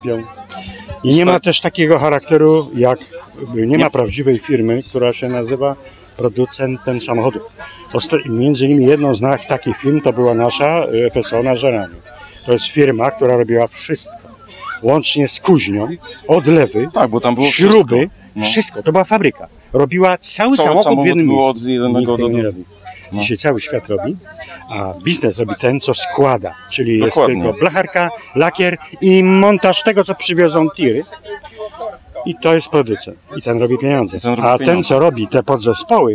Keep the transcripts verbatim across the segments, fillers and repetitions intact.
I nie ma też takiego charakteru, jak nie ma prawdziwej firmy, która się nazywa producentem samochodów. Między innymi jedną z takich firm to była nasza F S O na Żeraniu. To jest firma, która robiła wszystko. Łącznie z kuźnią, odlewy, tak, bo tam było śruby, wszystko. No. wszystko. To była fabryka. Robiła cały, cały samochód, samochód w jednym było od jednego do drugiego. No. Dzisiaj cały świat robi, a biznes robi ten, co składa. Czyli Dokładnie. jest tylko blacharka, lakier i montaż tego, co przywiozą tiry. I to jest producent. I ten robi pieniądze. Ten robi a pieniądze. ten, co robi te podzespoły,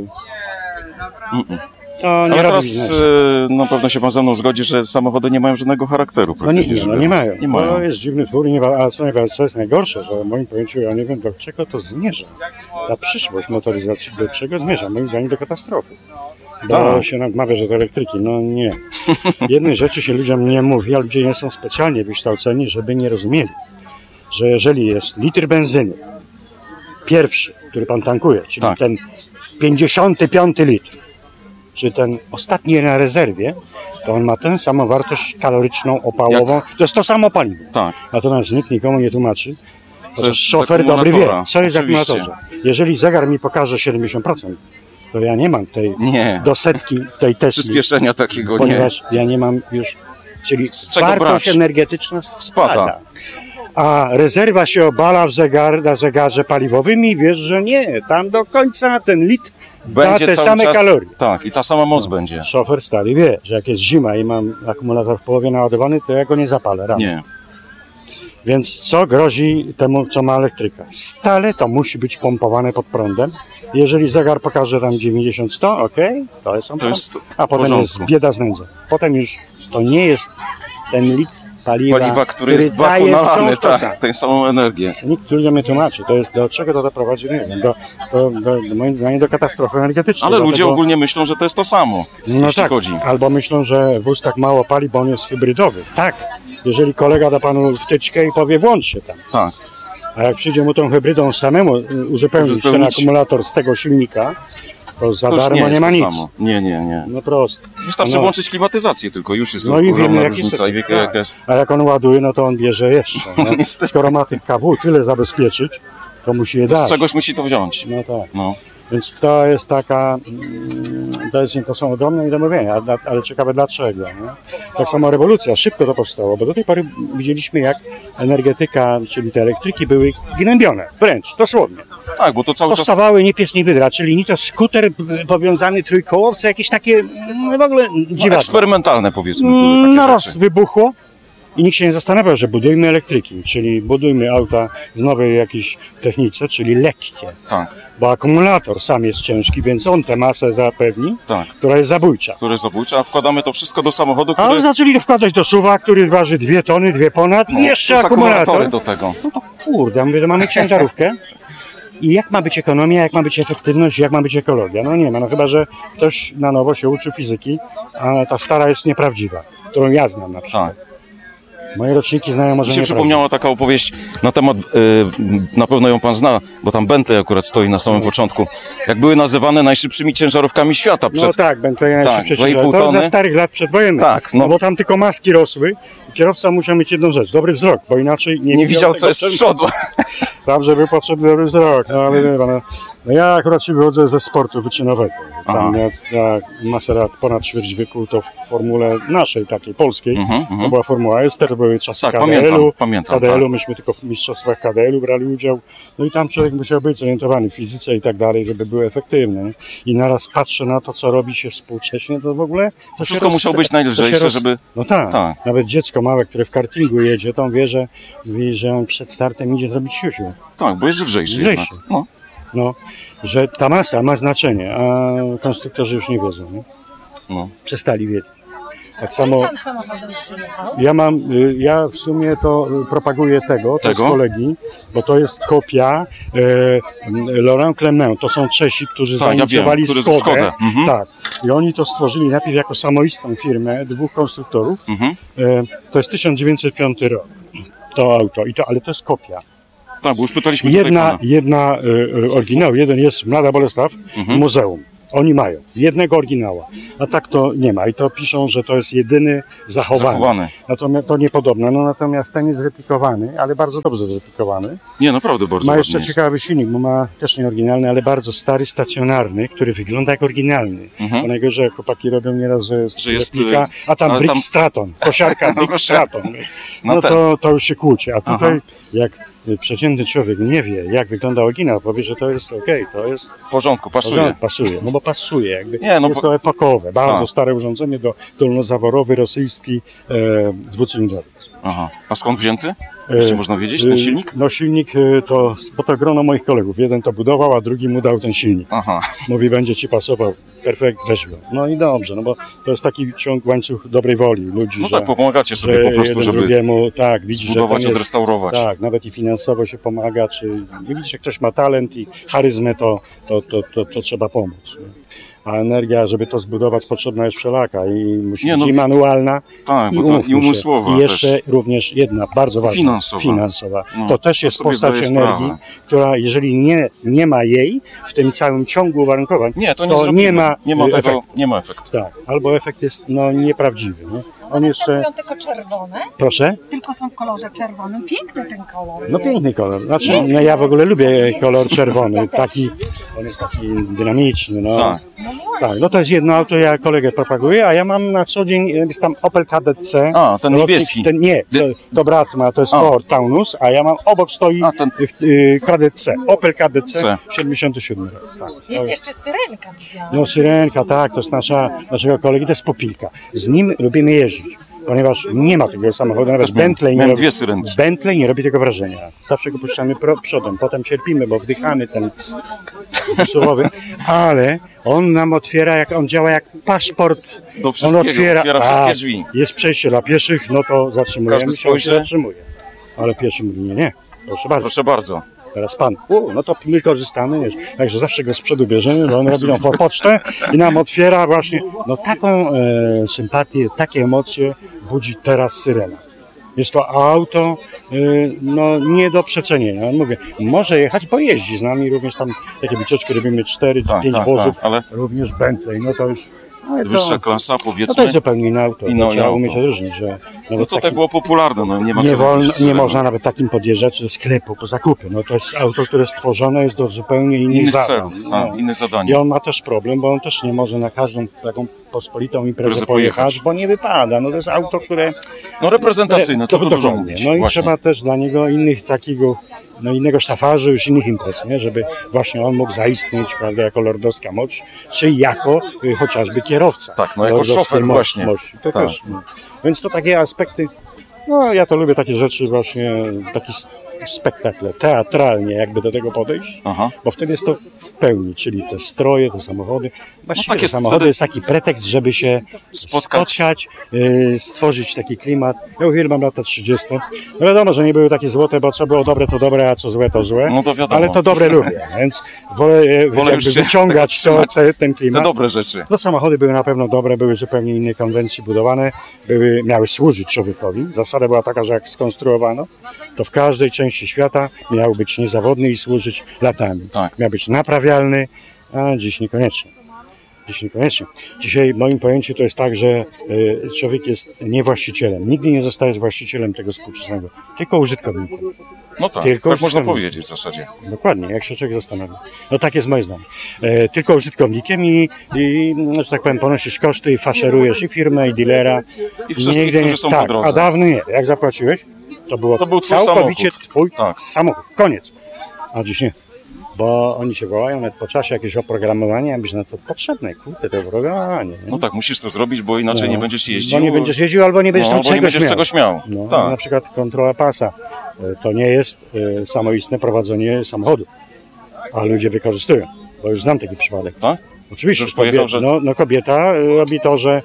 Mm -mm. to nie Ale robi teraz biznesu. y, na pewno się pan ze mną zgodzi, że samochody nie mają żadnego charakteru. No nie, no nie mają. Nie mają. To jest dziwny twór, nie ma, a co, co jest najgorsze, że w moim pojęciu ja nie wiem, do czego to zmierza. Ta przyszłość motoryzacji do czego zmierza? Moim zdaniem do katastrofy. Bo Tak. się nadmawia, że to elektryki. No nie. Jednej rzeczy się ludziom nie mówi, a ludzie nie są specjalnie wykształceni, żeby nie rozumieli, że jeżeli jest litr benzyny, pierwszy, który pan tankuje, czyli Tak. ten pięćdziesiąty piąty litr, czy ten ostatni na rezerwie, to on ma tę samą wartość kaloryczną, opałową. Jak? To jest to samo paliwo. Tak. Natomiast nikt nikomu nie tłumaczy. Co jest z Szofer dobry wie, akumulatora. co jest w Oczywiście. akumulatorze. Jeżeli zegar mi pokaże siedemdziesiąt procent, to ja nie mam tej Nie. do setki tej Tesli, Przyspieszenia takiego ponieważ ja nie mam już, czyli Z czego wartość brać? energetyczna spada. Spada. A rezerwa się obala w zegar, na zegarze paliwowym i wiesz, że nie, tam do końca ten litr nie. Będzie da te cały same czas, kalorie. Tak, i ta sama moc będzie. Szofer stary wie, że jak jest zima i mam akumulator w połowie naładowany, to ja go nie zapalę rano. Nie. Więc co grozi temu, co ma elektryka? Stale to musi być pompowane pod prądem. Jeżeli zegar pokaże tam dziewięćdziesiąt sto, ok, to jest on. To jest A potem porządku. jest bieda z nędzą. Potem już to nie jest ten litr paliwa, Paliwa, który jest w baku daje nalany, wciąż to samo. tak, tę samą energię. Nikt ludziom nie tłumaczy. To jest, do czego to doprowadzi? Nie wiem. Do, do, do, do, moim zdaniem do katastrofy energetycznej. Ale ludzie Dlatego- ogólnie myślą, że to jest to samo, No jeśli tak, chodzi. albo myślą, że wóz tak mało pali, bo on jest hybrydowy. Tak, jeżeli kolega da panu wtyczkę i powie włącz się tam. Tak. A jak przyjdzie mu tą hybrydą samemu y, uzupełnić, Uzupełnić. ten akumulator z tego silnika, to za To już darmo nie nie, jest ma to nic. samo. Nie, nie, nie. No prosto. Wystarczy no, włączyć klimatyzację tylko, już jest no i ogromna wiemy, jaki różnica sobie- i wiek, tak. jak jest. A jak on ładuje, no to on bierze jeszcze. No. Niestety. Skoro ma tych K W tyle zabezpieczyć, to musi je To z dać. czegoś musi to wziąć. No tak. No. Więc to jest taka, mm, to, jest, to są ogromne niedomówienia, ale, ale ciekawe dlaczego. Nie? Tak samo rewolucja, szybko to powstało, bo do tej pory widzieliśmy, jak energetyka, czyli te elektryki były gnębione, wręcz, dosłownie. Tak, bo to cały czas... Powstawały nie pies, nie wydra, czyli ni to skuter powiązany trójkołowce, jakieś takie mm, w ogóle No, dziwadło. eksperymentalne, powiedzmy, były Mm, takie Naraz rzeczy. wybuchło i nikt się nie zastanawiał, że budujmy elektryki, czyli budujmy auta w nowej jakiejś technice, czyli lekkie. Tak, Bo akumulator sam jest ciężki, więc on tę masę zapewni, tak. która jest zabójcza. Które jest zabójcze, a wkładamy to wszystko do samochodu, A który... zaczęli to wkładać do suwa, który waży dwie tony, dwie ponad i jeszcze plus akumulator. akumulatory do tego. No to kurde, mówię, że mamy ciężarówkę. I jak ma być ekonomia, jak ma być efektywność, jak ma być ekologia? No nie ma, no chyba, że ktoś na nowo się uczy fizyki, a ta stara jest nieprawdziwa, którą ja znam na przykład. Tak. Moje roczniki znają może Mi się nieprawdziwe. przypomniała taka opowieść na temat, y, na pewno ją pan zna, bo tam Bentley akurat stoi na samym początku. Jak były nazywane najszybszymi ciężarówkami świata przed... No tak, Bentley najszybciej dwa i pół to tony. dla starych lat przedwojennych. Tak, no. no bo tam tylko maski rosły i kierowca musiał mieć jedną rzecz, dobry wzrok, bo inaczej nie, Nie widział, co tego jest z sprzętu. przodu. Tam, żeby potrzebny dobry wzrok. No, ale wie pan, no, no ja akurat się wychodzę ze sportu wyczynowego. Tam Aha. ja, ja masę lat, ponad ćwierć wieku, to w formule naszej, takiej polskiej, Mhm, mhm. to była Formuła Ester, to były czasy Tak, K D L-u. pamiętam, pamiętam, K D L-u, tak. myśmy tylko w mistrzostwach K D L-u brali udział. No i tam człowiek musiał być zorientowany w fizyce i tak dalej, żeby były efektywne. Nie? I naraz patrzę na to, co robi się współcześnie, to w ogóle... To się Wszystko musiało być najlżejsze, to się roz- żeby- No tak, Tak. nawet dziecko małe, które w kartingu jedzie, to on wie, że, mówi, że on przed startem idzie zrobić siusiu. Tak, bo jest lżejszy Lżejszy. jednak. No. No, że ta masa ma znaczenie, a konstruktorzy już nie wiedzą. Nie? No. Przestali wiedzieć. Tak samo Pan samochodem przyjechał? ja mam, y, ja w sumie to y, propaguję tego, to Tego? z kolegi, bo to jest kopia y, Laurent Clement. To są Czesi, którzy Tak, ja zainicjowali wiem, który Skodę. Skodę. Mhm. Tak. I oni to stworzyli najpierw jako samoistną firmę, dwóch konstruktorów. Mhm. Y, to jest tysiąc dziewięćset piąty rok. To auto, i to, ale to jest kopia. Tak, bo już pytaliśmy tutaj Jedna, pana. jedna y, y, oryginał, jeden jest w Mlada Bolesław w muzeum. Oni mają jednego oryginała, a tak to nie ma. I to piszą, że to jest jedyny zachowany. Zachowany. Natomiast to niepodobne. No natomiast ten jest zreplikowany, ale bardzo dobrze zreplikowany. Nie, naprawdę bardzo Ma ładnie jeszcze jest. ciekawy silnik, bo ma też nie oryginalny, ale bardzo stary, stacjonarny, który wygląda jak oryginalny. Mhm. Bo najgorzej, jak chłopaki robią nieraz, że jest, Że jest, replika, a tam ale Brick tam- Straton, kosiarka Brick proszę. Straton. No No ten. to, to już się kłóci. A tutaj, Aha. jak przeciętny człowiek nie wie, jak wygląda oryginał, powie, że to jest okej, to jest W porządku, pasuje. porządek, pasuje. No bo pasuje, jakby. Nie, no jest bo- to epokowe, bardzo Tak. stare urządzenie do dolnozaworowy rosyjski e, dwucylindrowiec. Aha. A skąd wzięty? Jeszcze E, można wiedzieć, ten e, silnik? No silnik e, to, bo to grono moich kolegów. Jeden to budował, a drugi mu dał ten silnik. Aha. Mówi, będzie ci pasował, perfekt, weź go. No i dobrze, no bo to jest taki ciąg, łańcuch dobrej woli ludzi, No że, tak, pomagacie sobie że po prostu, jeden żeby drugiemu, tak, widzi, że zbudować, ten jest, odrestaurować. tak, nawet i finansowo się pomaga, czy widzisz, że ktoś ma talent i charyzmę, to, to, to, to, to trzeba pomóc. Nie? A energia, żeby to zbudować, potrzebna jest wszelaka i musi Nie, być no, i manualna, Tak, i, bo to umówmy i umysłowa się. I jeszcze też. również jedna, bardzo ważna, Finansowa. finansowa. No, to też jest to sobie postać zdaję energii, sprawę. która jeżeli nie, nie ma jej w tym całym ciągu uwarunkowań, Nie, to nie to zrobimy. nie ma, nie ma y, tego, efektu. nie ma efektu. Tak, albo efekt jest no, nieprawdziwy. Nie? On jeszcze, Występują tylko czerwone, proszę? tylko są w kolorze czerwonym. Piękny ten kolor. No jest. piękny kolor. Znaczy, Piękny. no ja w ogóle lubię kolor czerwony. Ja też. Taki, on jest taki dynamiczny. No. Tak. No właśnie. Tak, no to jest jedno auto, ja kolegę propaguję, a ja mam na co dzień, jest tam Opel K D C. A, ten Rocznik niebieski. Ten, nie, to, to brat ma, to jest A. Ford Taunus, a ja mam, obok stoi A, ten- y, y, K D C, Opel K D C, C. siedemdziesiąty siódmy rok. Tak. Jest jeszcze syrenka, widziałam. No syrenka, tak, to jest nasza, naszego kolegi, to jest Popilka. Z nim lubimy jeździć, ponieważ nie ma takiego samochodu, nawet Też miałem- Bentley nie miałem robi, dwie syrenki. Bentley nie robi tego wrażenia. Zawsze go puszczamy pro, przodem, potem cierpimy, bo wdychamy ten słowy, ale on nam otwiera, jak on działa jak paszport. Do On wszystkiego, otwiera, otwiera tak, wszystkie drzwi. Jest przejście dla pieszych, no to zatrzymujemy Każdy się, on się spojrzy. zatrzymuje. Ale pieszy mówi, nie, nie, proszę bardzo. Proszę bardzo. Teraz pan, u, no to my korzystamy, wiesz. Także zawsze go z przodu bierzemy, bo on robi nam pocztę i nam otwiera właśnie, no taką e, sympatię, takie emocje budzi teraz Syrena. Jest to auto, e, no nie do przecenienia. Mówię, może jechać, bo jeździ z nami, również tam takie wycieczki robimy cztery czy Tak, pięć tak, wozów, tak, ale- również Bentley, no to już... No, to, Wyższa klasa, no to powiedzmy. jest zupełnie inne auto, Inne to trzeba auto. umieć odróżnić, że No nawet to taki- tak było popularne, no nie ma nie, co wolno, mówić z nie Syreną. można nawet takim podjeżdżać do sklepu po zakupy. No to jest auto, które stworzone jest do zupełnie innych, Innych zadań. celów, tak, No. innych zadań. I on ma też problem, bo on też nie może na każdą taką pospolitą imprezę Imprezę pojechać, pojechać. bo nie wypada. No to jest auto, które... No reprezentacyjne, co to tu dużo dokładnie. mówić. No i Właśnie. trzeba też dla niego innych takiego, no innego sztafarzy, już innych imprez, nie? Żeby właśnie on mógł zaistnieć, prawda, jako lordowska moc, czy jako y, chociażby kierowca. Tak, no jako lordowskiej szofer moc- właśnie. mości. To Tak. też. No. Więc to takie aspekty, no ja to lubię takie rzeczy właśnie, taki s- spektakle, teatralnie jakby do tego podejść, Aha. bo wtedy jest to w pełni, czyli te stroje, te samochody. Właściwie tak te jest, samochody wtedy- jest taki pretekst, żeby się Spotkać. spotkać, y, stworzyć taki klimat. Ja uwielbiam lata trzydzieste. No wiadomo, że nie były takie złote, bo co było dobre to dobre, a co złe to złe. No to wiadomo. Ale to dobre lubię, więc wolę, e, Wolę już jakby się wyciągać tego to, trzymać. te, ten Te klimat. dobre rzeczy. No samochody były na pewno dobre, były zupełnie innej konwencji budowane, były, miały służyć człowiekowi. Zasada była taka, że jak skonstruowano, to w każdej części świata miał być niezawodny i służyć latami. Tak. Miał być naprawialny, a dziś niekoniecznie. Dziś niekoniecznie. Dzisiaj w moim pojęciu to jest tak, że y, człowiek jest nie właścicielem. Nigdy nie zostajesz właścicielem tego współczesnego, tylko użytkownikiem. No tak, Tylko tak można użytkownik. powiedzieć w zasadzie. Dokładnie, jak się człowiek zastanowi. No tak jest moje zdanie. E, tylko użytkownikiem i, i, no, że tak powiem, ponosisz koszty i faszerujesz i firmę, i dealera. I wszystkich, Nigdy którzy nie- są tak, po drodze. A dawny nie. Jak zapłaciłeś, to było To był twój całkowicie samochód. twój Tak. samochód. Koniec. A dziś nie. Bo oni się wołają, nawet po czasie jakieś oprogramowanie, a być na to potrzebne. Kurde, to oprogramowanie. nie? No tak, musisz to zrobić, bo inaczej No. nie będziesz jeździł. Bo nie będziesz jeździł, albo nie będziesz No, tam bo nie czegoś będziesz miał. czegoś miał. No, Tak. Na przykład kontrola pasa. E, To nie jest e, samoistne prowadzenie samochodu. A ludzie wykorzystują. Bo już znam taki przypadek. Tak? Oczywiście. Już pojechał, kobieta, że- no, no kobieta e, robi to, że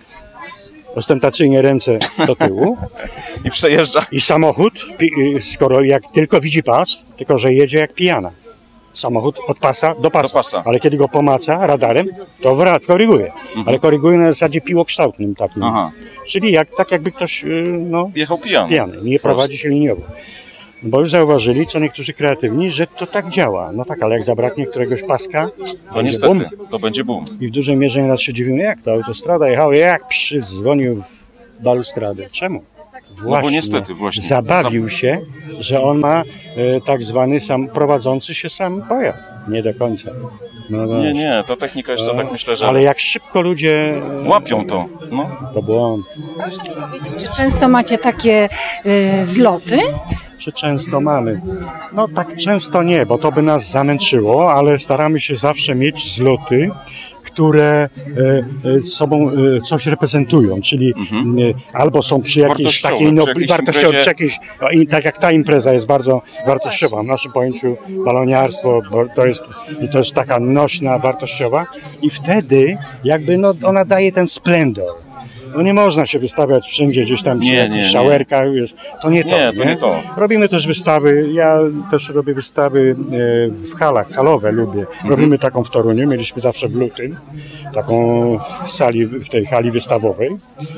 ostentacyjnie ręce do tyłu I przejeżdża. i samochód, pi- y, skoro jak tylko widzi pas, tylko że jedzie jak pijana. Samochód od pasa do pasa. Do pasa. Ale kiedy go pomaca radarem, to wrat koryguje. Ale koryguje na zasadzie piłokształtnym takim. Aha. Czyli jak, tak jakby ktoś y, no, Jechał pijany. pijany, nie prowadzi się liniowo. Bo już zauważyli, co niektórzy kreatywni, że to tak działa. No tak, ale jak zabraknie któregoś paska, To niestety, boom. to będzie boom. I w dużej mierze nas się dziwimy, jak to autostrada jechała, jak przydzwonił w balustradę. Czemu? Właśnie, no bo niestety, właśnie. Zabawił się, że on ma e, tak zwany sam prowadzący się sam pojazd. Nie do końca. No, no. Nie, nie, ta technika jeszcze No, tak myślę, że ale jak szybko ludzie e, łapią to. No. to błąd. Proszę mi powiedzieć, czy często macie takie y, zloty? Czy często mamy? No tak często nie, bo to by nas zamęczyło, ale staramy się zawsze mieć zloty, które e, e, sobą e, coś reprezentują, czyli mhm. e, albo są przy jakiejś takiej no, wartościowej, przy jakiejś, no, i tak jak ta impreza jest bardzo wartościowa, w naszym pojęciu baloniarstwo, bo to jest, i to jest taka nośna, wartościowa i wtedy jakby no, ona daje ten splendor. No nie można się wystawiać wszędzie gdzieś tam przy nie, jakichś nie, szałerkach, wiesz, to nie to. Nie, to nie? nie to. Robimy też wystawy, ja też robię wystawy w halach, halowe lubię. Mhm. Robimy taką w Toruniu, mieliśmy zawsze w lutym, taką w sali, w tej hali wystawowej,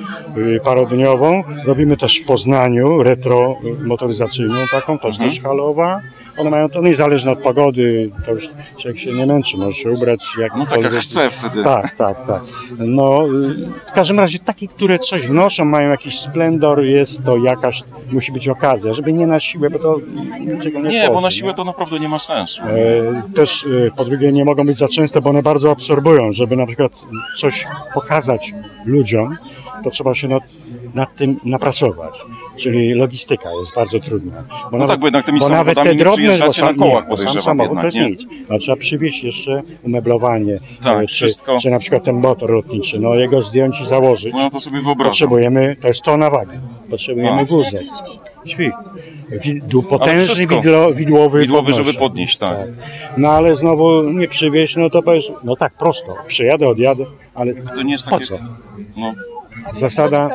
parodniową. Robimy też w Poznaniu, retro motoryzacyjną taką, też mhm. też halowa. One mają to niezależne od pogody, to już człowiek się nie męczy, może się ubrać jak No tak jak chce wtedy. Tak, tak, tak. No, w każdym razie takie, które coś wnoszą, mają jakiś splendor, jest to jakaś, musi być okazja, żeby nie na siłę, bo to niczego nie Nie, wchodzi, bo na siłę to naprawdę nie ma sensu. E, też e, po drugie nie mogą być za częste, bo one bardzo absorbują, żeby na przykład coś pokazać ludziom, to trzeba się nad, nad tym napracować. Czyli logistyka jest bardzo trudna. Bo no nawet, tak, bo jednak tymi bo nawet samochodami te nie drobne, przyjeżdżacie bo na kołach, nie, bo sam podejrzewam samochód jednak, to jest nie? nic. No, trzeba przywieźć jeszcze umeblowanie, Tak, e, czy, wszystko. czy na przykład ten motor lotniczy, no jego zdjąć i założyć. No to sobie wyobrażam. Potrzebujemy, to jest tona wagi, potrzebujemy Tak. wózek, dźwig. Widł, potężny wszystko. widło, widłowy, Widłowy, żeby podnoszę. podnieść, tak. tak. No ale znowu nie przywieźć, no to powiesz, no tak prosto, przyjadę, odjadę, ale To nie jest po takie... co? No, Zasada,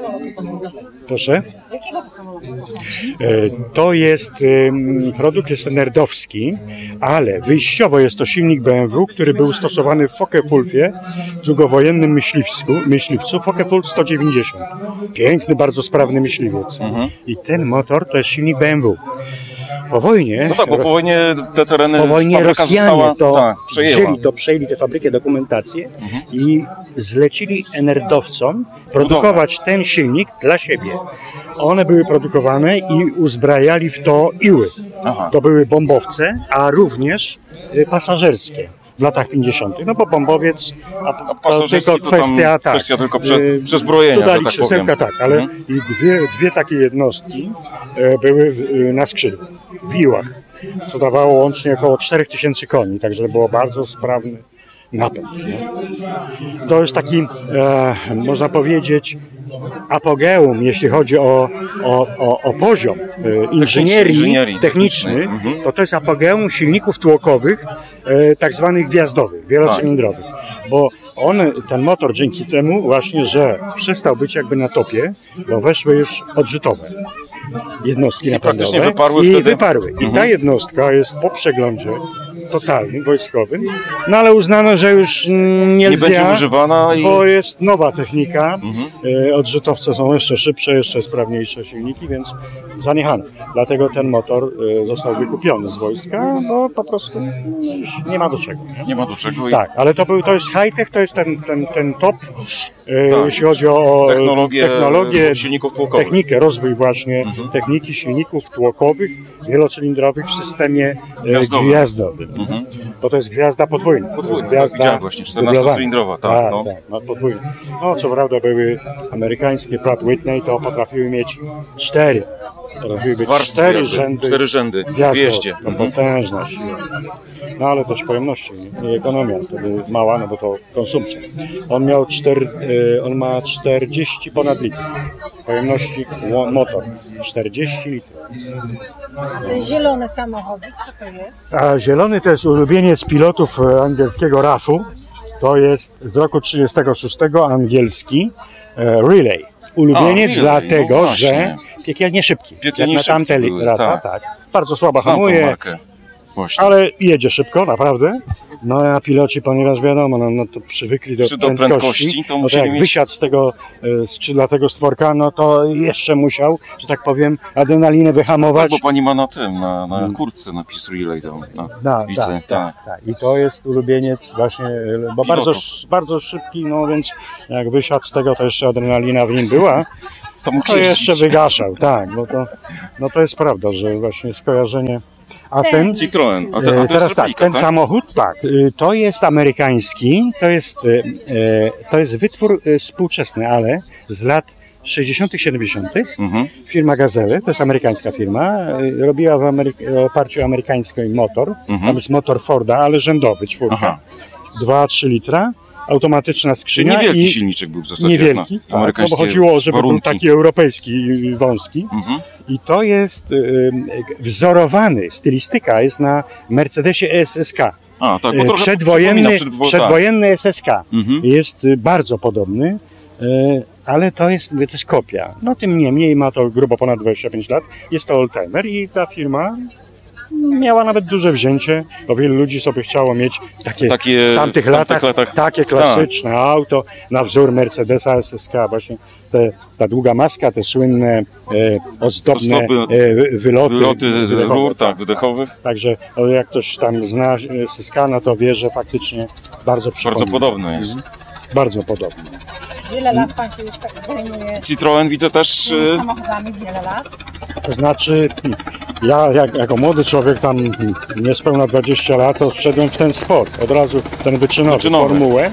proszę? Z jakiego to samolotu pochodzi? E, To jest, em, produkt jest nerdowski, ale wyjściowo jest to silnik B M W, który był stosowany w Focke-Wulfie, drugowojennym myśliwsku, myśliwcu, Focke-Wulf sto dziewięćdziesiąt. Piękny, bardzo sprawny myśliwiec. Mhm. I ten motor to jest silnik B M W. Po wojnie, no tak, bo po wojnie te tereny po wojnie fabryka Rosjanie została to tak, przejęła. wzięli to, przejęli tę fabrykę, dokumentację Mhm. i zlecili nerdowcom produkować ten silnik dla siebie. One były produkowane i uzbrajali w to iły. Aha. To były bombowce, a również y, pasażerskie w latach pięćdziesiątych. No bo bombowiec, a, A to pasażerski tylko to tam kwestia, tak, kwestia tylko prze, y, przezbrojenia, że dodali tak krzesełka, powiem. tak, ale Mhm. i dwie, dwie takie jednostki e, były y, na skrzydłach, w iłach, co dawało łącznie około cztery tysiące koni, także było bardzo sprawny napęd. Nie? To jest taki, e, można powiedzieć, apogeum, jeśli chodzi o, o, o, o poziom e, inżynierii, inżynierii techniczny, technicznej. Mhm. to to jest apogeum silników tłokowych, e, tak zwanych gwiazdowych, wielocylindrowych. Bo on, ten motor dzięki temu właśnie, że przestał być jakby na topie, bo weszły już odrzutowe jednostki napędowe praktycznie wyparły i wtedy? wyparły. I Mhm. ta jednostka jest po przeglądzie totalnym, wojskowym, no ale uznano, że już nie, Nie lzia, będzie używana i... bo jest nowa technika, Mhm. e, odrzutowce są jeszcze szybsze, jeszcze sprawniejsze silniki, więc zaniechano. Dlatego ten motor e, został wykupiony z wojska, bo po prostu no, już nie ma do czego. Nie? Nie ma do czego. I... Tak, ale to, był, to jest high-tech, to jest ten, ten, ten top, e, Tak. jeśli chodzi o Technologię, technologię silników tłokowych. technikę, rozwój właśnie Mhm. techniki silników tłokowych, wielocylindrowych w systemie e, Gwiazdowym. gwiazdowym. Mhm. Bo to jest gwiazda podwójna. Podwójna, Gwiazda tak, widziałem właśnie, czternastocylindrowa, tak, tak, no. tak, no podwójna. No co prawda były amerykańskie Pratt Whitney, to potrafiły mieć cztery. Potrafiły być Warstwy cztery jakby, rzędy cztery rzędy gwiazd. w jeździe. To Mhm. potężna siła. No ale też pojemności i ekonomia wtedy mała, no bo to konsumpcja. On miał cztery, y, on ma czterdzieści ponad litrów pojemności ło- motor. czterdzieści litrów. Ten zielony samochodzik, co to jest? A zielony to jest ulubieniec pilotów e, angielskiego R A F-u. To jest z roku trzydziestego szóstego angielski e, Relay. Ulubieniec A, Relay, dlatego, no właśnie. że piekielnie szybki. Piekielnie jak na tamte szybki li- były, lata, tak. tak. Bardzo słabo Znam tą hamuje. markę. Właśnie. Ale jedzie szybko, naprawdę. No a piloci, ponieważ wiadomo, no, no to przywykli do Czy do prędkości, prędkości, to no musieli jak mieć- wysiadł z tego e, skrzydlatego stworka, no to jeszcze musiał, że tak powiem, adrenalinę wyhamować. Tak, bo pani ma na tym, na, na kurtce napis relay tam. Na, No, widzę, tak, tak. tak, tak. I to jest ulubieniec właśnie, e, bo bardzo, bardzo szybki, no więc jak wysiadł z tego, to jeszcze adrenalina w nim była. To mógł To jeszcze jeździć. wygaszał, tak, no to, no to jest prawda, że właśnie skojarzenie. A ten, Citroen, a, e, te, a to teraz jest tak, replika, ten tak? samochód, tak, y, to jest amerykański, to jest, y, y, to jest wytwór y, współczesny, ale z lat sześćdziesiątych, siedemdziesiątych. Mhm. Firma Gazelle, to jest amerykańska firma, y, robiła w Amery- oparciu o amerykański motor, tam jest motor Forda, ale rzędowy, czwórka, Aha. dwa trzy litra, automatyczna Czyli skrzynia niewielki i silniczek był w zasadzie. niewielki, na tak, no amerykańskie bo chodziło, żeby był warunki. taki europejski, y, wąski. Mhm. I to jest y, y, wzorowany, stylistyka jest na Mercedesie E S S K. A, tak, bo Y, trochę Przedwojenny, przypomina, przed- przedwojenny S S K Mhm. jest y, bardzo podobny, y, ale to jest, mówię, to jest kopia. No tym niemniej ma to grubo ponad dwadzieścia pięć lat, jest to oldtimer i ta firma miała nawet duże wzięcie, bo wielu ludzi sobie chciało mieć takie, Takie w tamtych w tamtych latach, latach- takie klasyczne auto na wzór Mercedesa S S K, właśnie te, ta długa maska, te słynne e, ozdobne Ozdoby, e, wyloty, Wyloty wydechowe, rur, tak, wydechowych. Także o, jak ktoś tam zna S S K, no to wie, że faktycznie bardzo przypomina. Bardzo podobny jest. Bardzo podobny. Wiele lat pan się już tak zajmuje Citroen widzę też... tymi y, samochodami, wiele lat. To znaczy, ja jak, jako młody człowiek tam niespełna dwadzieścia lat, to wszedłem w ten sport. Od razu ten wyczynowy, Wyczynowy. formułę.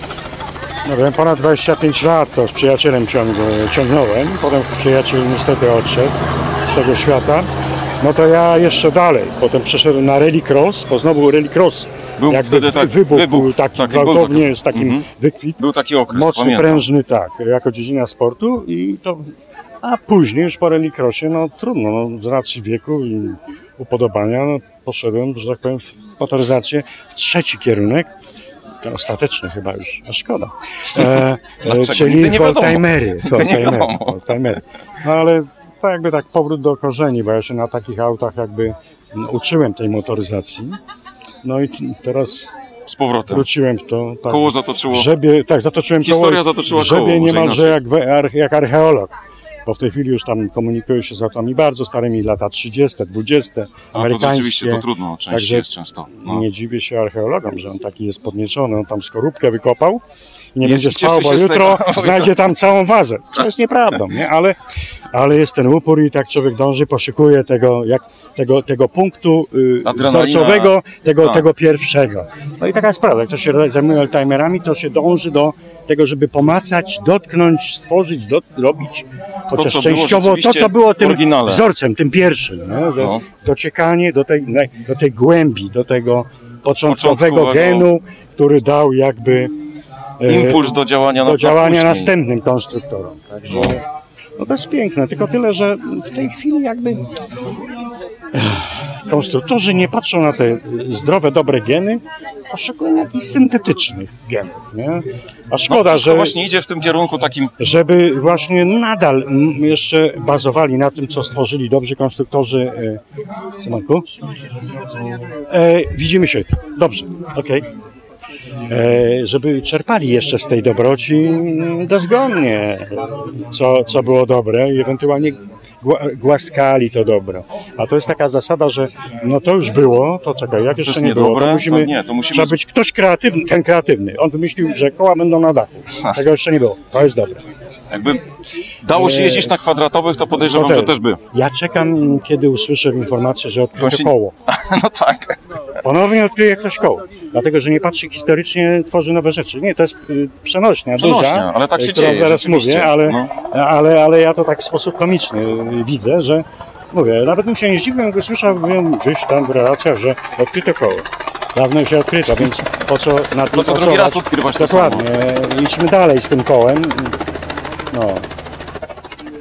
No wiem, ponad dwadzieścia pięć lat to z przyjacielem ciąg, ciągnąłem. Potem przyjaciel niestety odszedł z tego świata. No to ja jeszcze dalej. Potem przeszedłem na rallycross, bo znowu rallycross Był jakby wtedy tak- wybuch, wybuch, taki taki, był gwałtownie, taki- z takim mhm. wykwit. Był taki okres, Mocny, pamiętam. prężny, tak, jako dziedzina sportu i to, a później już po rallycrossie, no trudno, no, z racji wieku i upodobania, no, poszedłem, że tak powiem, w motoryzację w trzeci kierunek, ten ostateczny chyba już, a szkoda, e, e, Dlaczego? czyli Nigdy nie wiadomo. oldtimery, Nigdy nie oldtimery, wiadomo. oldtimery. No ale to jakby tak powrót do korzeni, bo ja się na takich autach jakby no, uczyłem tej motoryzacji, no i t- teraz Z powrotem. wróciłem w to. Tak, Koło zatoczyło. Żebie, tak, zatoczyłem Historia koło. zatoczyła Żebie koło, może niemalże jak, inaczej. we- arche- jak archeolog. Bo w tej chwili już tam komunikuję się z autami bardzo starymi, lata trzydzieste, dwudzieste, A to amerykańskie. rzeczywiście to trudno, częściej Także jest często. No. Nie dziwię się archeologom, że on taki jest podniecony, on tam skorupkę wykopał i nie Jest- będzie cieszy spał, bo się z jutro tego. znajdzie tam całą wazę. To jest nieprawdą, nie? Ale, ale jest ten upór i tak człowiek dąży, poszukuje tego, jak, tego, tego punktu y, Adrenalina. wzorcowego, tego, Tak. tego pierwszego. No i taka jest prawda, jak to się zajmuje oldtimerami, to się dąży do tego, żeby pomacać, dotknąć, stworzyć, do, robić chociaż co było częściowo to, rzeczywiście co było tym oryginale. wzorcem, tym pierwszym. Nie? Że No. Dociekanie do tej, do tej głębi, do tego początkowego Początkowego. genu, który dał jakby e, Impuls do działania na do działania później. następnym konstruktorom. Także, no to jest piękne, tylko tyle, że w tej chwili jakby ech, konstruktorzy nie patrzą na te zdrowe, dobre geny, a szukają jakichś syntetycznych genów. Nie? A No, szkoda, wszystko że właśnie idzie w tym kierunku takim. żeby właśnie nadal mm, jeszcze bazowali na tym, co stworzyli dobrzy konstruktorzy. E, Symonku? E, widzimy się. Dobrze, okej. E, żeby czerpali jeszcze z tej dobroci mm, dozgonnie, co, co było dobre i ewentualnie gła- głaskali to dobro. A to jest taka zasada, że no to już było, to czekaj, jak jeszcze jest nie było, niedobre, to musimy, to nie, to musimy trzeba z- być ktoś kreatywny, ten kreatywny. On wymyślił, że koła będą na dachu. Tego jeszcze nie było. To jest dobre. Jakby dało się jeździć na kwadratowych, to podejrzewam, To że też. też by. Ja czekam, kiedy usłyszę informację, że odkryto Właśnie- koło. No tak. Ponownie odkryje ktoś koło. Dlatego, że nie patrzy historycznie, tworzy nowe rzeczy. Nie, to jest y, przenośnia, Przenośnia, duża, ale tak się y, którą dzieje, zaraz rzeczywiście. mówię, ale, No. ale, ale ja to tak w sposób komiczny y, widzę, że mówię, nawet bym się nie zdziwił, gdy słyszał wiem, gdzieś tam w relacjach, że odkryto koło. Dawno już się odkryto, więc po co na tym Po co drugi pracować? raz odkrywać to Dokładnie. Idźmy dalej z tym kołem. No.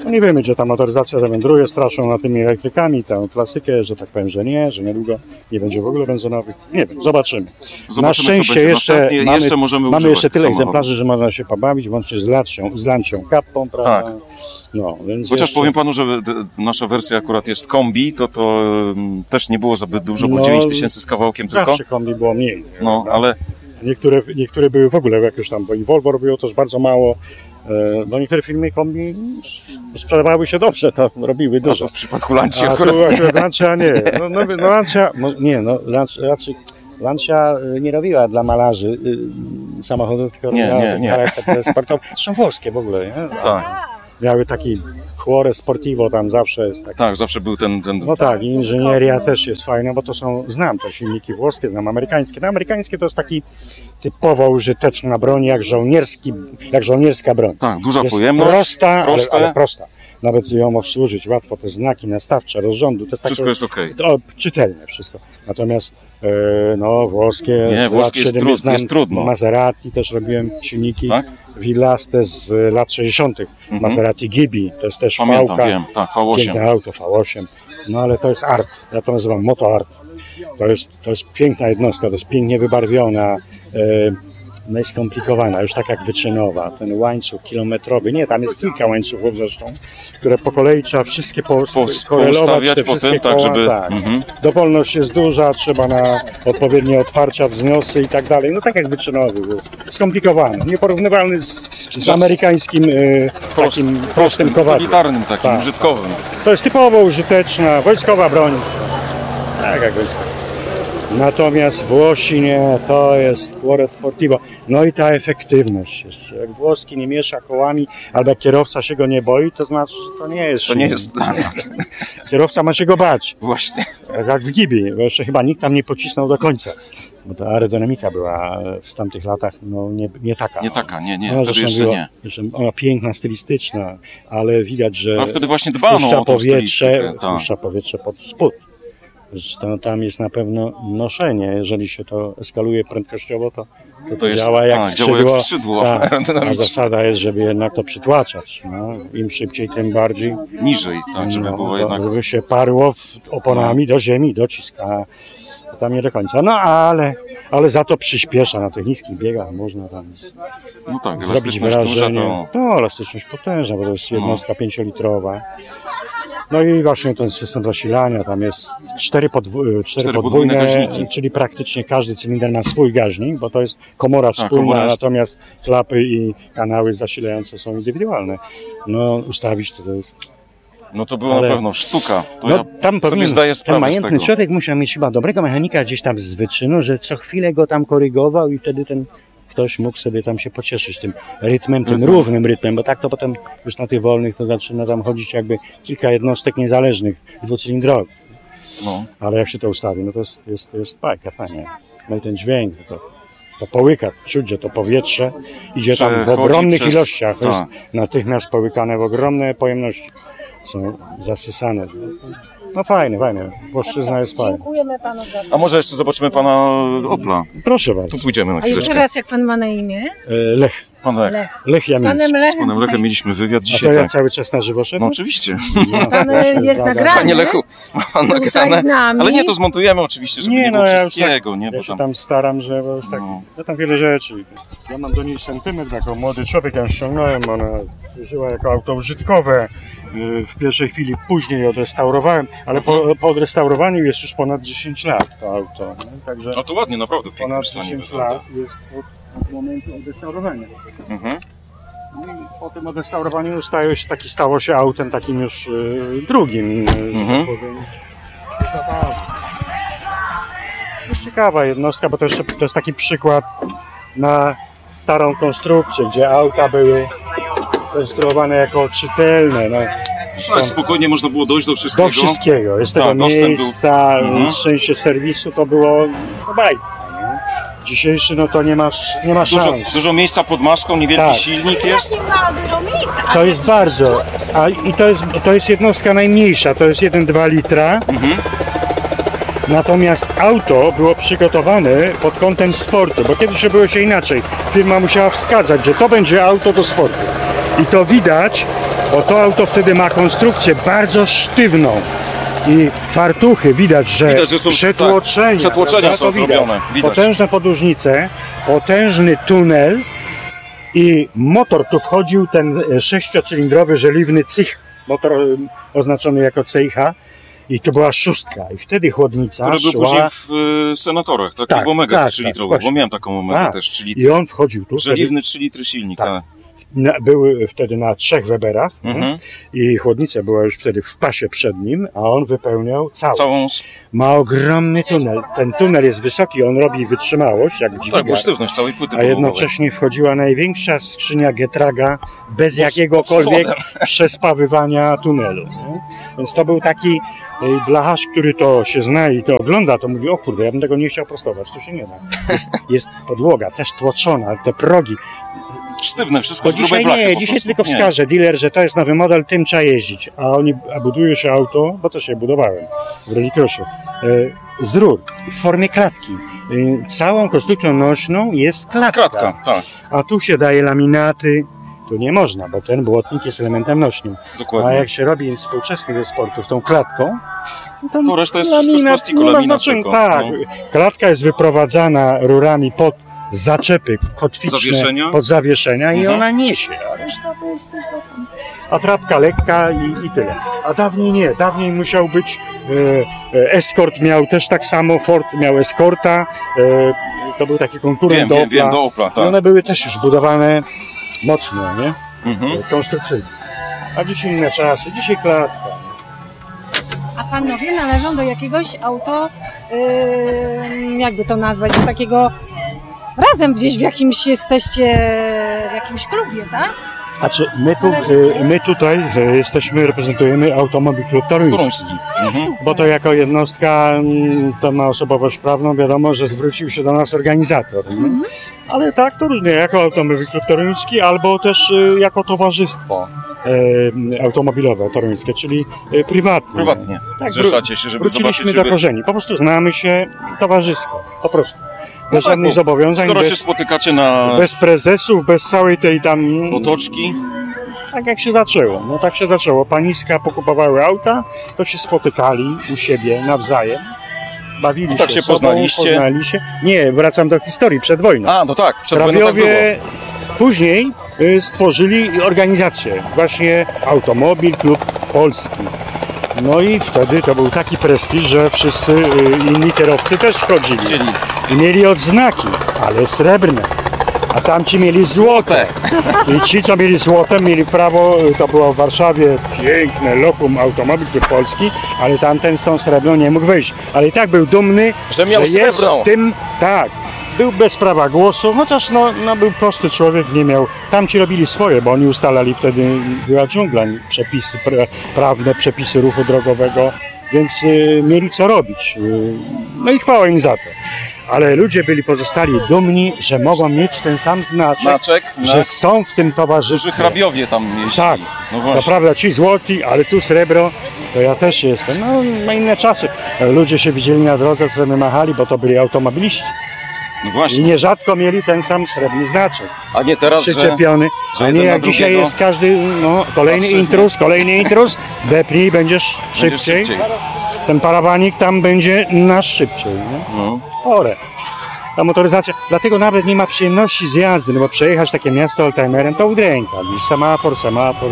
No nie wiemy, gdzie ta motoryzacja zawędruje, straszą na tymi elektrykami, tę klasykę, że tak powiem, że nie, że niedługo nie będzie w ogóle benzynowych. Nie wiem, zobaczymy. Zobaczymy, Na szczęście jeszcze, Następnie mamy, jeszcze możemy mamy używać jeszcze tych tyle samochodów. egzemplarzy, że można się pobawić, włącznie z lancią, z lancią kappą, prawda? Tak. No, więc Chociaż jeszcze... powiem panu, że d- nasza wersja akurat jest kombi, to to um, też nie było zbyt dużo, bo No, dziewięć tysięcy z kawałkiem tylko. Zawsze kombi było mniej. No, ale Niektóre, niektóre były w ogóle jakieś tam, bo i Volvo robiło też bardzo mało. E, No niektóre firmy kombi sprzedawały się dobrze, to robiły no dużo. to w przypadku Lancia A akurat tu akurat Lancia nie. No, no, no Lancia, no, nie, no Lancia, raczej Lancia y, nie robiła dla malarzy y, samochodów, tylko Nie, miała nie, nie. charakter sportowy. Są włoskie w ogóle, nie? tak, Miały taki Cuore Sportivo, tam zawsze jest taki. tak, zawsze był ten, ten No tak, i inżynieria też jest fajna, bo to są, znam te silniki włoskie, znam amerykańskie. No amerykańskie to jest taki typowo użyteczna broń, jak żołnierski, jak żołnierska broń. tak, duża Jest pojemność, prosta, proste. Ale, ale prosta. Nawet ją obsłużyć łatwo, te znaki nastawcze, rozrządu, to jest takie, Wszystko jest okej. o, czytelne wszystko. Natomiast e, no włoskie, Nie, z włoskie lat jest siedemdziesiątych trud- znam jest trudno. Maserati też robiłem silniki, Tak? Villaste z lat sześćdziesiątych. Mhm. Maserati Gibi, to jest też Pamiętam, fałka. wiem, tak, V osiem. Piękne auto, V osiem. No ale to jest art. Ja to nazywam moto art. To jest, to jest piękna jednostka, to jest pięknie wybarwiona, e, no jest skomplikowana, już tak jak wyczynowa. Ten łańcuch kilometrowy, nie, tam jest kilka łańcuchów zresztą, które po kolei trzeba wszystkie po, Po, korelować, poustawiać te potem, wszystkie tak, koła, żeby... tak. Mhm. Dowolność jest duża, trzeba na odpowiednie otwarcia, wzniosy i tak dalej. No tak jak wyczynowy, skomplikowany, nieporównywalny z, z amerykańskim e, Prost, takim prostym, prostym kowadłem. utilitarnym takim, Tak. użytkowym. To jest typowo użyteczna, wojskowa broń. Tak jak wojskowa. Natomiast Włosi nie, to jest Cuore Sportivo. No i ta efektywność jeszcze. Jak włoski nie miesza kołami, albo jak kierowca się go nie boi, to znaczy, że to nie jest To nie silnik. jest dla mnie. Kierowca ma się go bać. Właśnie. Jak w Gibi, bo jeszcze chyba nikt tam nie pocisnął do końca. Bo ta aerodynamika była w tamtych latach no, nie, nie taka. Nie taka, nie, nie, Ona wtedy zresztą jeszcze była- nie. zresztą Ona piękna, stylistyczna, ale widać, że A wtedy właśnie dbano puszcza o tą powietrze, stylistykę. Tak. puszcza powietrze pod spód. Zresztą tam jest na pewno noszenie, jeżeli się to eskaluje prędkościowo, to, to, To jest- działa jak tak, skrzydło. działa jak skrzydło Tak, a aerodynamiczne. zasada jest, żeby jednak to przytłaczać. No. Im szybciej, tym bardziej. Niżej, tak, żeby No, było to- jednak... żeby się parło w, oponami do ziemi, docisk, a tam nie do końca. No ale, ale za to przyspiesza na tych niskich biegach, można tam No tak, zrobić elastyczność duża wrażenie. to... No, elastyczność potężna, bo to jest jednostka pięciolitrowa. No i właśnie ten system zasilania, tam jest cztery, podwó- cztery Cztery podwójne, podwójne gaźniki. czyli praktycznie każdy cylinder ma swój gaźnik, bo to jest komora wspólna, komora jest- natomiast klapy i kanały zasilające są indywidualne. No ustawić to, to jest... No to była Ale- na pewno sztuka. To No, ja tam sobie powinien, zdaję ten sprawę z majętny tego. człowiek musiał mieć chyba dobrego mechanika gdzieś tam z wyczynu, że co chwilę go tam korygował i wtedy ten ktoś mógł sobie tam się pocieszyć tym rytmem, tym Mhm. równym rytmem, bo tak to potem już na tych wolnych to zaczyna tam chodzić jakby kilka jednostek niezależnych, dwucylindrowych. No. Ale jak się to ustawi, no to jest, jest, jest bajka, fajnie. No i ten dźwięk, to, to połyka, czuć, że to powietrze idzie tam w Przechodzi ogromnych przez- ilościach, to jest tak. natychmiast połykane w ogromne pojemności. Są zasysane. No fajne, fajne. Włoszczyzna jest fajna. Dziękujemy panu za to. A może jeszcze zobaczymy pana Opla. Proszę bardzo. Tu pójdziemy na A jeszcze chwileczkę. raz, jak pan ma na imię? E, Lech, Pan Lech. Lech. Lech Z panem Jamiński. Z Lechem panem Lechem tutaj, mieliśmy wywiad A to dzisiaj, ja tak. cały czas na żywo szedłem? No oczywiście. pan jest nagrany. Panie Lechu, ma pan Tutaj nagrane. z nami. Ale nie, to zmontujemy oczywiście, żeby nie, Nie, było no ja już wszystkiego, nie? Ja Bo się tam... tam staram, że bo już tak, No. ja tam wiele rzeczy. Ja mam do niej sentyment jako młody człowiek, ja ją ściągnąłem, ona służyła jako auto użytkowe. Yy, W pierwszej chwili później ją odrestaurowałem, ale po, po odrestaurowaniu jest już ponad dziesięć lat to auto. Nie? Także No to ładnie, naprawdę w pięknym ponad stanie dziesięć wygląda. lat jest od, od momentu odrestaurowania. Mhm. No i po tym odrestaurowaniu stało się, taki, stało się autem takim już yy, drugim. Yy, że Mhm. tak powiem. To jest ciekawa jednostka, bo to, jeszcze, to jest taki przykład na starą konstrukcję, gdzie auta były konstruowane jako czytelne. No, Tak, spokojnie można było dojść do wszystkiego. do wszystkiego. Jest Tak, tego dostęp był- miejsca, Mhm. szczęście serwisu to było no, bajka. nie? Dzisiejszy no to nie masz, nie ma Dużo, szans. dużo miejsca pod maską, niewielki Tak. silnik jest. Nie ma dużo miejsca. To ale jest bardzo. A, I to jest, to jest jednostka najmniejsza, to jest jeden przecinek dwa litra. Mhm. Natomiast auto było przygotowane pod kątem sportu, bo kiedyś robiło się inaczej. Firma musiała wskazać, że to będzie auto do sportu. I to widać bo to auto wtedy ma konstrukcję bardzo sztywną i fartuchy widać, że, Widać, że są- przetłoczenia, tak, przetłoczenia prawda? są To widać. zrobione, widać. Potężne podłużnice, potężny tunel i motor tu wchodził ten e, sześciocylindrowy, żeliwny cych, motor e, oznaczony jako C I H i to była szóstka i wtedy chłodnica Który był szła później w y, Senatorach, takiego Tak, Omega tak, trzy tak, litrowego, właśnie. bo miałem taką Omegę A, też trzy litry. i on wchodził tu. Żeliwny trzy litry silnik, Tak. tak. Na, były wtedy na trzech Weberach Mhm. i chłodnica była już wtedy w pasie przed nim, a on wypełniał całość. Całą, Ma ogromny tunel. Ten tunel jest wysoki, on robi wytrzymałość, jak tak, dźwiga, bo sztywność całej płyty a podłogowej. jednocześnie wchodziła największa skrzynia Getraga bez No, z- jakiegokolwiek z przespawywania tunelu. Nie? Więc to był taki y, blacharz, który to się zna i to ogląda, to mówi, o kurde, ja bym tego nie chciał prostować, to się nie da. Jest, jest podłoga też tłoczona, te progi. Sztywne, wszystko Bo z grubej dzisiaj blachy nie, po dzisiaj prostu. tylko Nie. wskaże dealer, że to jest nowy model, tym trzeba jeździć. A oni a buduje się auto, bo to się budowałem w Rallycrossie, e, z rur, w formie klatki. E, całą konstrukcją nośną jest klatka. Kratka, tak, A tu się daje laminaty. Tu nie można, bo ten błotnik jest elementem nośnym. A dokładnie. jak się robi współczesny do sportów tą klatką, to, To reszta jest wszystko z plastiku, nie ma laminat znaczenia. tylko, Tak, no. klatka jest wyprowadzana rurami pod zaczepy kotwiczne, Zawieszenia? pod zawieszenia i Mhm. ona niesie, a reszta to jest tylko tam atrapka lekka i, i tyle. A dawniej nie, dawniej musiał być e, e, Escort miał też tak samo, Ford miał Escorta, e, to był taki konkurent Wiem, do wiem, Opla. wiem, do Opla, I tak. one były też już budowane mocno, nie? Mhm. Konstrukcyjnie. A dziś inne czasy, dzisiaj klatka. A panowie należą do jakiegoś auto, yy, jakby to nazwać, do takiego, razem gdzieś w jakimś jesteście, w jakimś klubie, tak? A czy my, tu, Należycie? e, my tutaj e, jesteśmy, reprezentujemy Automobil Klub Toruński. Toruński. Mhm. Bo to jako jednostka, mm, to ma osobowość prawną, wiadomo, że zwrócił się do nas organizator. nie? Ale tak, to różnie, jako Automobil Klub Toruński, albo też e, jako towarzystwo e, automobilowe toruńskie, czyli e, prywatne. Prywatnie Tak, zrzeszacie się, żeby Wróciliśmy zobaczyć, do żeby... korzeni, po prostu znamy się towarzysko, po prostu. No Bez tak, żadnych bo zobowiązań, Skoro się bez, spotykacie na bez prezesów, bez całej tej tam... otoczki, Tak jak się zaczęło, no tak się zaczęło. Paniska pokupowały auta, to się spotykali u siebie nawzajem, bawili I tak się sobą, poznaliście? poznali się. Nie, wracam do historii, przed wojną. a no tak, przed wojną tak było. Hrabiowie później y, stworzyli organizację, właśnie Automobil Klub Polski. No i wtedy to był taki prestiż, że wszyscy y, inni kierowcy też wchodzili. Chcieli. I mieli odznaki, ale srebrne. A tamci mieli złote. I ci, co mieli złote, mieli prawo, to było w Warszawie piękne lokum Automobil Klub Polski, ale tamten z tą srebrną nie mógł wejść. Ale i tak był dumny, Że miał jest srebrną. w tym, tak, był bez prawa głosu, chociaż no, no był prosty człowiek, nie miał, tamci robili swoje, bo oni ustalali wtedy, była dżungla, przepisy pra, prawne, przepisy ruchu drogowego, więc y, mieli co robić. Y, no i chwała im za to. Ale ludzie byli pozostali dumni, że mogą mieć ten sam znaczek, Znaczek, że na są w tym towarzystwie. którzy hrabiowie tam jeździli. Tak, No to właśnie. prawda, ci złoti, ale tu srebro, to ja też jestem. No, ma inne czasy. Ludzie się widzieli na drodze, co my machali, bo to byli automobiliści. No I właśnie. nierzadko mieli ten sam srebrny znaczek A nie teraz, że... przyczepiony. że A jeden nie na jak dzisiaj drugiego jest każdy, no, kolejny patrzy, intruz, kolejny intruz, depnij, będziesz będzie szybciej. szybciej. Ten parawanik tam będzie nasz szybciej. Nie? No. Chore. Ta motoryzacja, dlatego nawet nie ma przyjemności z jazdy, no bo przejechać takie miasto oldtimerem to udręka, gdzieś semafor, semafor.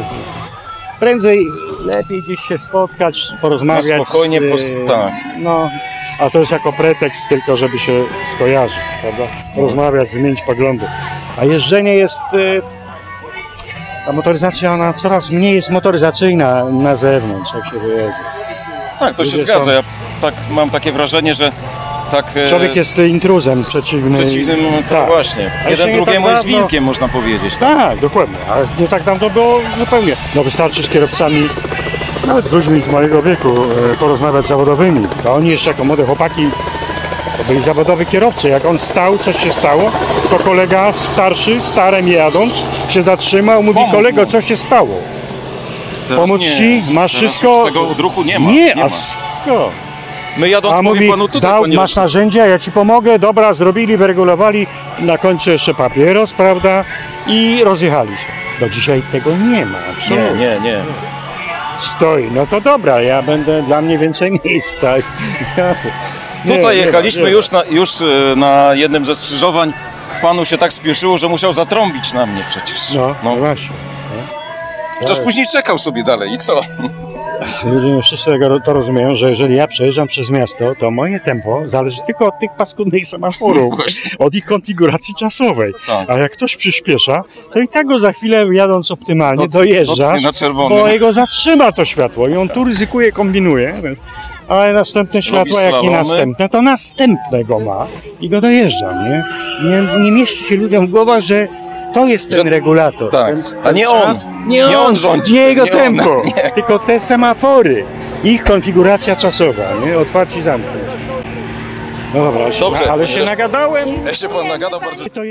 Prędzej lepiej gdzieś się spotkać, porozmawiać. Na spokojnie z, pos- tak. No, a to jest jako pretekst tylko, żeby się skojarzyć, prawda? Porozmawiać, wymienić poglądy. A jeżdżenie jest... y, Ta motoryzacja, ona coraz mniej jest motoryzacyjna na zewnątrz, jak się wyjedzie. Tak, to się Ludzie zgadza. są- Ja tak mam takie wrażenie, że tak... e, Człowiek jest intruzem przeciwny. przeciwnym, tak, tak. właśnie. A jeszcze Jeden nie drugiemu tak jest dawno- wilkiem, można powiedzieć. Tak? Tak, dokładnie. Ale nie tak tam to było zupełnie. No wystarczy z kierowcami, nawet z ludźmi z mojego wieku, e, porozmawiać z zawodowymi. A oni jeszcze jako młode chłopaki, to byli zawodowi kierowcy. Jak on stał, coś się stało, to kolega starszy, starem jadąc, się zatrzymał, mówi: Pomógł kolego, mu. co się stało? Teraz Pomóc nie. ci? Masz Teraz wszystko? już tego odruchu nie ma. Nie, nie a ma. wszystko. My jadąc A powiem mówi, panu tutaj, dał, panie masz narzędzia, ja ci pomogę, dobra, zrobili, wyregulowali, na końcu jeszcze papieros, prawda, i rozjechali się. To dzisiaj tego nie ma, Nie, absolutnie. nie, nie. Stoi, no to dobra, ja będę, dla mnie więcej miejsca. Nie, Tutaj nie ma, jechaliśmy nie ma. już, na, już e, na jednym ze skrzyżowań. Panu się tak spieszyło, że musiał zatrąbić na mnie przecież. No, no. właśnie. Chociaż później czekał sobie dalej i co? Ludzie wszyscy tego- to rozumieją, że jeżeli ja przejeżdżam przez miasto, to moje tempo zależy tylko od tych paskudnych semaforów, Właśnie. od ich konfiguracji czasowej. Tak. A jak ktoś przyspiesza, to i tak go za chwilę jadąc optymalnie Dot- dojeżdża, dotknie na czerwonym. bo jego zatrzyma to światło i on tu ryzykuje, kombinuje. Ale następne światło, jak nie slalomy. następne, to następne go ma i go dojeżdża, nie? Nie, nie mieści się ludziom w głowach, że to jest ten Że- regulator. tak, Ten- a nie on. Nie on, Nie on rządzi, nie jego nie on. tempo, Nie. tylko te semafory, ich konfiguracja czasowa, nie? Otwarci zamknąć. No dobra, się- Dobrze. ale się nagadałem. Ja się pan nagadał bardzo. To